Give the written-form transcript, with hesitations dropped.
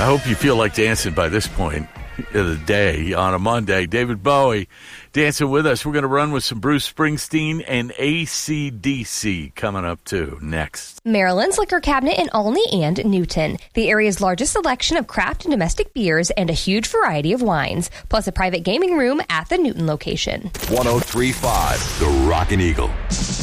I hope you feel like dancing by this point of the day on a Monday. David Bowie dancing with us. We're going to run with some Bruce Springsteen and AC/DC coming up too next. Maryland's liquor cabinet in Olney and Newton. The area's largest selection of craft and domestic beers and a huge variety of wines, plus a private gaming room at the Newton location. 103.5 The Rockin' Eagle.